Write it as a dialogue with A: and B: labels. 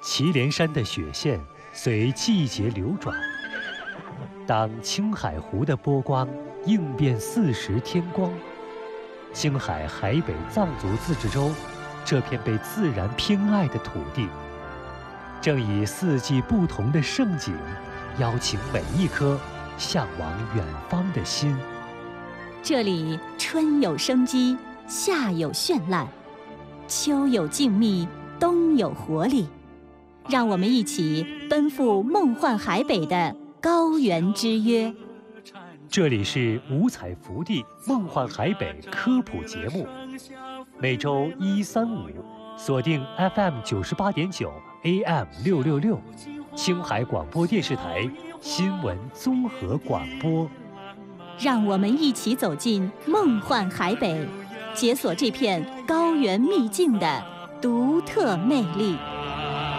A: 祁连山的雪线随季节流转。当青海湖的波光映遍40天光，青海海北藏族自治州这片被自然偏爱的土地，正以四季不同的盛景，邀请每一颗向往远方的心。
B: 这里春有生机，夏有绚烂，秋有静谧，冬有活力。让我们一起奔赴梦幻海北的高原之约。
A: 这里是五彩福地梦幻海北科普节目，每周1、3、5锁定 FM 98.9 AM 666，青海广播电视台新闻综合广播。
B: 让我们一起走进梦幻海北，解锁这片高原秘境的独特魅力。